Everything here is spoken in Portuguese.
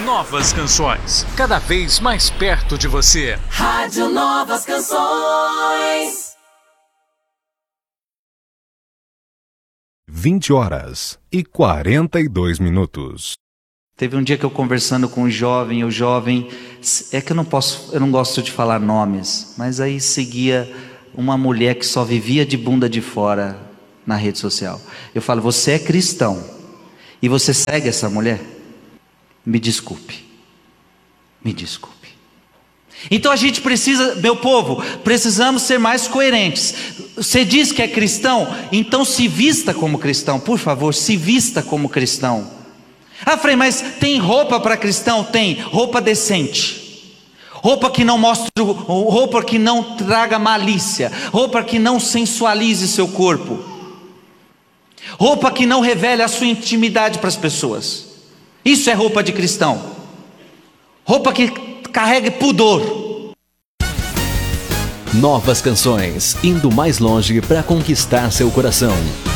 Novas canções, cada vez mais perto de você. Rádio Novas Canções. 20h42. Teve um dia que eu conversando com o jovem, é que eu não gosto de falar nomes, mas aí seguia uma mulher que só vivia de bunda de fora na rede social. Eu falo, você é cristão e você segue essa mulher? Me desculpe. Então a gente precisa, meu povo, precisamos ser mais coerentes. Você diz que é cristão, então se vista como cristão, por favor, se vista como cristão. Ah, Frei, mas tem roupa para cristão? Tem, roupa decente, roupa que não mostre, roupa que não traga malícia, roupa que não sensualize seu corpo, roupa que não revele a sua intimidade para as pessoas. Isso é roupa de cristão. Roupa que carregue pudor. Novas canções, indo mais longe para conquistar seu coração.